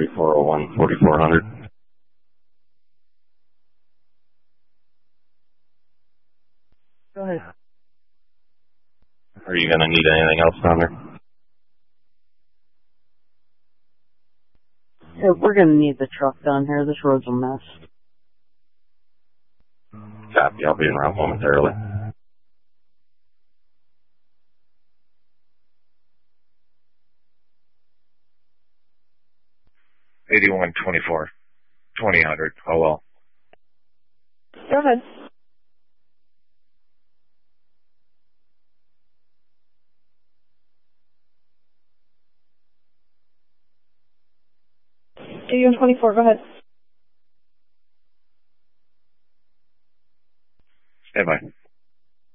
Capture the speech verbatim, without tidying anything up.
forty-four oh one, forty-four hundred. Go ahead. Are you going to need anything else down there? Yeah, we're going to need the truck down here. This road's a mess. Copy. I'll be around momentarily. eighty-one twenty-four, twenty hundred. Oh well. Go ahead. eighty-one twenty-four, go ahead. Stand by.